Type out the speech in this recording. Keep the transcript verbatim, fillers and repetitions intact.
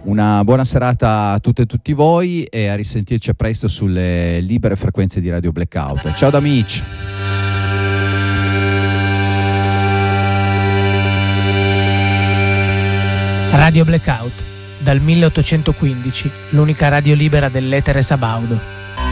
Una buona serata a tutte e tutti voi e a risentirci a presto sulle libere frequenze di Radio Blackout. Ciao da amici. Radio Blackout, dal milleottocentoquindici, l'unica radio libera dell'etere sabaudo.